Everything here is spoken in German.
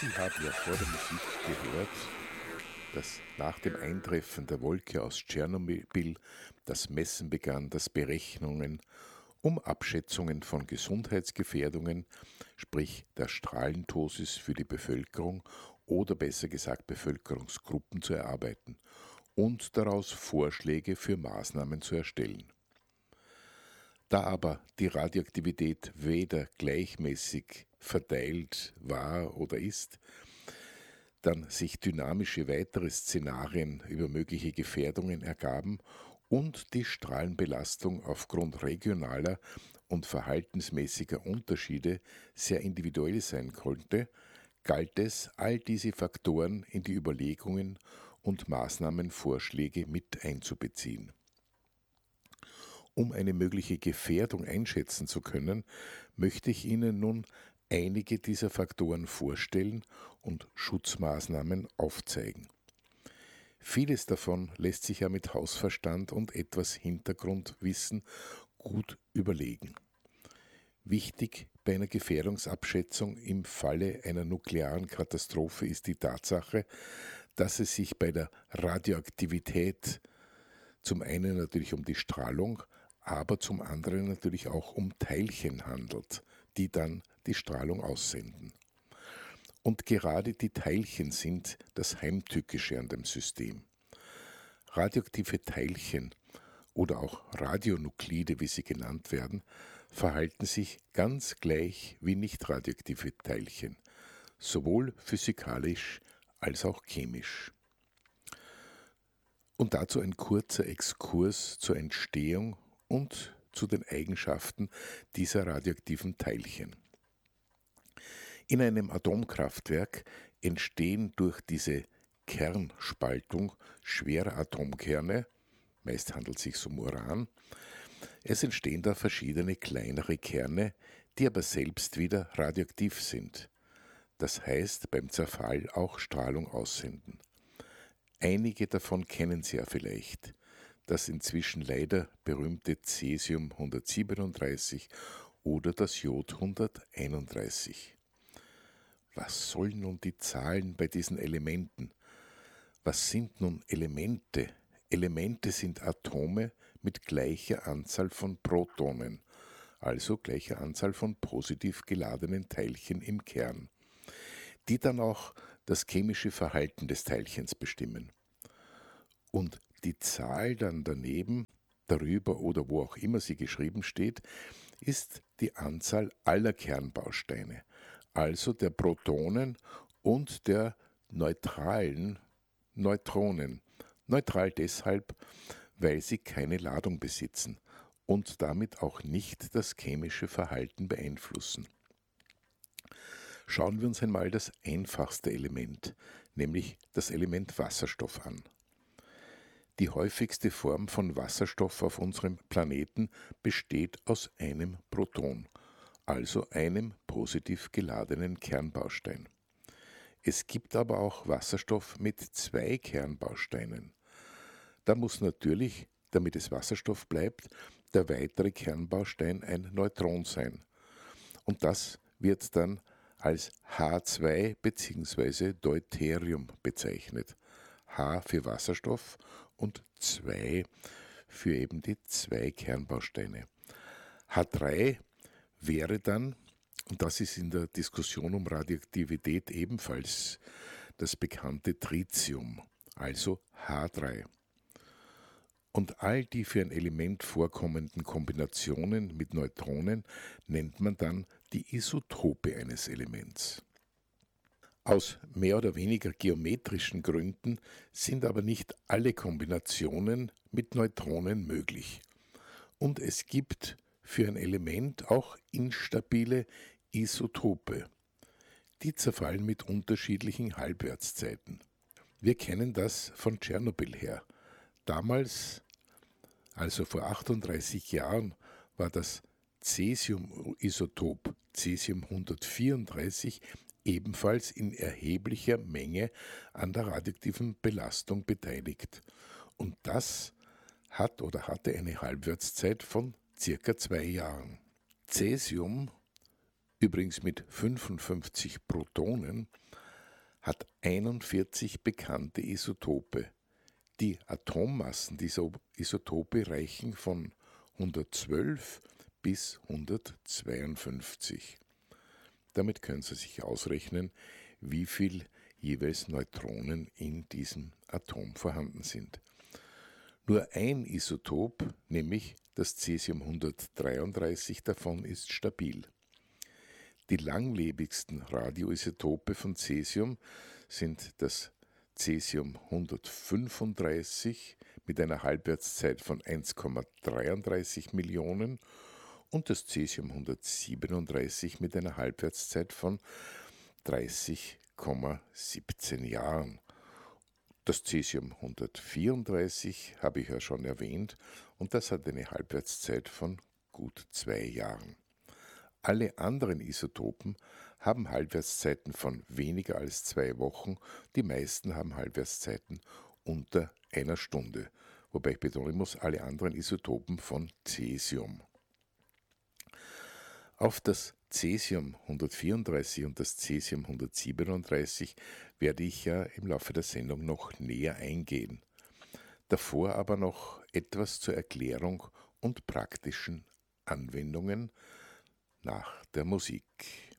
Sie haben ja vor der Musik gehört, dass nach dem Eintreffen der Wolke aus Tschernobyl das Messen begann, das Berechnungen um Abschätzungen von Gesundheitsgefährdungen, sprich der Strahlendosis für die Bevölkerung oder besser gesagt Bevölkerungsgruppen zu erarbeiten und daraus Vorschläge für Maßnahmen zu erstellen. Da aber die Radioaktivität weder gleichmäßig verteilt war oder ist, dann sich dynamische weitere Szenarien über mögliche Gefährdungen ergaben und die Strahlenbelastung aufgrund regionaler und verhaltensmäßiger Unterschiede sehr individuell sein konnte, galt es, all diese Faktoren in die Überlegungen und Maßnahmenvorschläge mit einzubeziehen. Um eine mögliche Gefährdung einschätzen zu können, möchte ich Ihnen nun einige dieser Faktoren vorstellen und Schutzmaßnahmen aufzeigen. Vieles davon lässt sich ja mit Hausverstand und etwas Hintergrundwissen gut überlegen. Wichtig bei einer Gefährdungsabschätzung im Falle einer nuklearen Katastrophe ist die Tatsache, dass es sich bei der Radioaktivität zum einen natürlich um die Strahlung, aber zum anderen natürlich auch um Teilchen handelt, die dann die Strahlung aussenden. Und gerade die Teilchen sind das Heimtückische an dem System. Radioaktive Teilchen oder auch Radionuklide, wie sie genannt werden, verhalten sich ganz gleich wie nicht radioaktive Teilchen, sowohl physikalisch als auch chemisch. Und dazu ein kurzer Exkurs zur Entstehung und zu den Eigenschaften dieser radioaktiven Teilchen. In einem Atomkraftwerk entstehen durch diese Kernspaltung schwerer Atomkerne, meist handelt es sich um Uran. Es entstehen da verschiedene kleinere Kerne, die aber selbst wieder radioaktiv sind. Das heißt, beim Zerfall auch Strahlung aussenden. Einige davon kennen Sie ja vielleicht. Das inzwischen leider berühmte Cäsium 137 oder das Jod 131. Was sollen nun die Zahlen bei diesen Elementen? Was sind nun Elemente? Elemente sind Atome mit gleicher Anzahl von Protonen, also gleicher Anzahl von positiv geladenen Teilchen im Kern, die dann auch das chemische Verhalten des Teilchens bestimmen. Und die Zahl dann daneben, darüber oder wo auch immer sie geschrieben steht, ist die Anzahl aller Kernbausteine, also der Protonen und der neutralen Neutronen. Neutral deshalb, weil sie keine Ladung besitzen und damit auch nicht das chemische Verhalten beeinflussen. Schauen wir uns einmal das einfachste Element, nämlich das Element Wasserstoff an. Die häufigste Form von Wasserstoff auf unserem Planeten besteht aus einem Proton, also einem positiv geladenen Kernbaustein. Es gibt aber auch Wasserstoff mit 2 Kernbausteinen. Da muss natürlich, damit es Wasserstoff bleibt, der weitere Kernbaustein ein Neutron sein. Und das wird dann als H2 bzw. Deuterium bezeichnet. H für Wasserstoff und 2 für eben die 2 Kernbausteine. H3 wäre dann, und das ist in der Diskussion um Radioaktivität ebenfalls das bekannte Tritium, also H3. Und all die für ein Element vorkommenden Kombinationen mit Neutronen nennt man dann die Isotope eines Elements. Aus mehr oder weniger geometrischen Gründen sind aber nicht alle Kombinationen mit Neutronen möglich. Und es gibt für ein Element auch instabile Isotope. Die zerfallen mit unterschiedlichen Halbwertszeiten. Wir kennen das von Tschernobyl her. Damals, also vor 38 Jahren, war das Cäsium-Isotop Cäsium 134 ebenfalls in erheblicher Menge an der radioaktiven Belastung beteiligt. Und das hat oder hatte eine Halbwertszeit von circa 2 Jahren. Cäsium, übrigens mit 55 Protonen, hat 41 bekannte Isotope. Die Atommassen dieser Isotope reichen von 112 bis 152. Damit können Sie sich ausrechnen, wie viel jeweils Neutronen in diesem Atom vorhanden sind. Nur ein Isotop, nämlich das Cäsium 133 davon, ist stabil. Die langlebigsten Radioisotope von Cäsium sind das Cäsium 135 mit einer Halbwertszeit von 1,33 Millionen und das Cäsium 137 mit einer Halbwertszeit von 30,17 Jahren. Das Cäsium 134 habe ich ja schon erwähnt und das hat eine Halbwertszeit von gut 2 Jahren. Alle anderen Isotopen haben Halbwertszeiten von weniger als 2 Wochen, die meisten haben Halbwertszeiten unter einer Stunde, wobei ich betonen muss, alle anderen Isotopen von Cäsium. Auf das Cäsium 134 und das Cäsium 137 werde ich ja im Laufe der Sendung noch näher eingehen. Davor aber noch etwas zur Erklärung und praktischen Anwendungen nach der Musik.